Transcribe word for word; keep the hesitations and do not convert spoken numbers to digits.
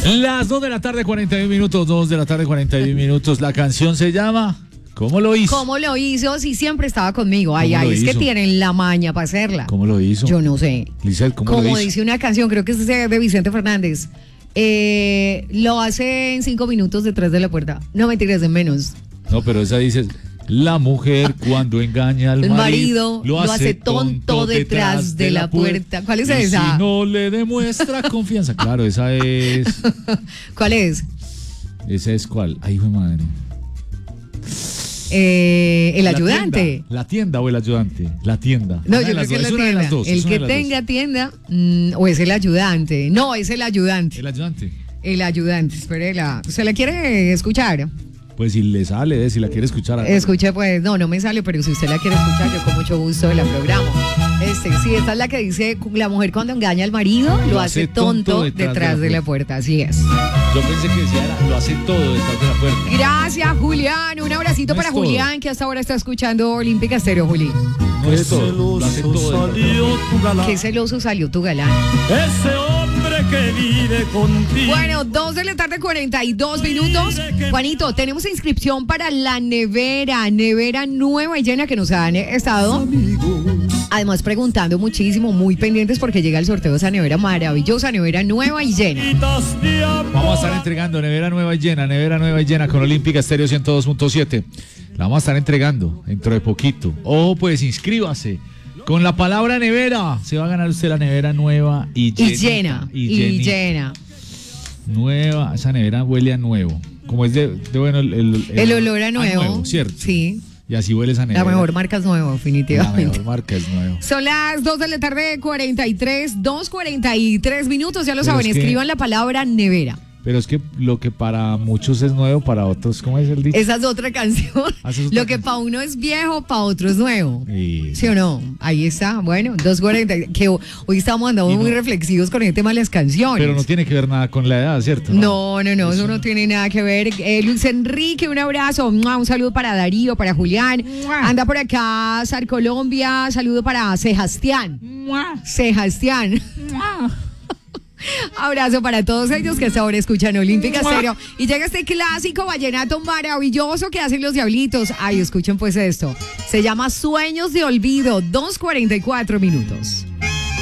Las dos de la tarde, cuarenta y un minutos, dos de la tarde, cuarenta y un minutos. La canción se llama ¿Cómo lo hizo? ¿Cómo lo hizo? Si siempre estaba conmigo. Ay, ¿Cómo ay, lo es hizo? que tienen la maña para hacerla. ¿Cómo lo hizo? Yo no sé. Lizeth, ¿cómo Como lo hizo? dice una canción, creo que es de Vicente Fernández. Eh, lo hace en cinco minutos detrás de la puerta. No mentiras, en menos. No, pero esa dice, la mujer cuando engaña al El marido, marido lo hace tonto detrás de la puerta. ¿Cuál es y esa? Si no le demuestra confianza. Claro, esa es. ¿Cuál es? ¿Esa es cuál? Ay, hijo de madre. Eh, el La ayudante. tienda, la tienda o el ayudante. La tienda. No, Una de yo creo las que dos, es es la una de tienda. las dos, El es una que de las dos. tenga tienda mm, o es el ayudante. No, es el ayudante. El ayudante. El ayudante. Espérela. ¿Se la quiere escuchar? Pues si le sale, eh, si la quiere escuchar. acá. Escuche, pues, no, no me sale, pero si usted la quiere escuchar, yo con mucho gusto la programo. Este, sí, esta es la que dice, la mujer cuando engaña al marido lo, hace tonto, detrás, de, la puerta. Así es. Yo pensé que decía, era, lo hace todo detrás de la puerta. Gracias, Julián. Un abracito No para es todo. Julián, que hasta ahora está escuchando Olímpica Estéreo, Juli. No es todo, lo hace todo detrás de la puerta. tu galán. Qué celoso salió tu galán. Ese hombre que vive contigo. Bueno, dos de la tarde, cuarenta y dos minutos. Juanito, tenemos inscripción para la nevera, nevera nueva y llena que nos han estado, además, preguntando muchísimo, muy pendientes porque llega el sorteo de esa nevera maravillosa, nevera nueva y llena. Vamos a estar entregando nevera nueva y llena, nevera nueva y llena con Olímpica Estéreo ciento dos punto siete. La vamos a estar entregando dentro de poquito. Oh, pues inscríbase. Con la palabra nevera se va a ganar usted la nevera nueva y llena. Y llena, y, y llena. Nueva, esa nevera huele a nuevo. Como es de, de bueno, el, el, El olor a nuevo. nuevo, ¿cierto? Sí. Y así huele esa nevera. La mejor marca es nuevo, La definitivamente. mejor marca es nuevo. Son las dos de la tarde, cuarenta y tres, dos cuarenta y tres minutos, ya lo Pero saben, es que- escriban la palabra nevera. Pero es que lo que para muchos es nuevo, para otros, ¿cómo es el dicho? Esa es otra canción. Ah, esa es otra Lo que canción. para uno es viejo, para otro es nuevo. Y- ¿Sí o no? Ahí está. Bueno, dos cuarenta. Que hoy estamos andando Y no- muy reflexivos con el tema de las canciones. Pero no tiene que ver nada con la edad, ¿cierto? No, no, no, eso no tiene nada que ver. Eh, Luis Enrique, un abrazo, ¡mua! Un saludo para Darío, para Julián. Anda por acá, Sar Colombia, saludo para Sebastián. Sebastián. Abrazo para todos ellos que hasta ahora escuchan Olímpica Estéreo. Y llega este clásico vallenato maravilloso que hacen los Diablitos. Ay, escuchen pues esto. Se llama Sueños de Olvido, dos cuarenta y cuatro minutos.